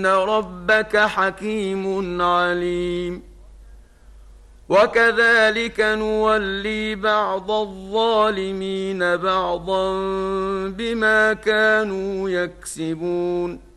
إن ربك حكيم عليم. وكذلك نولي بعض الظالمين بعضا بما كانوا يكسبون.